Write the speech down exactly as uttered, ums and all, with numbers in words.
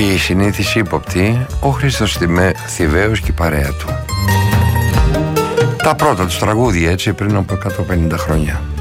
η συνήθιση ύποπτη, ο Χρήστος Θηβαίος και η παρέα του. Τα πρώτα τους τραγούδια, έτσι, πριν από εκατόν πενήντα χρόνια.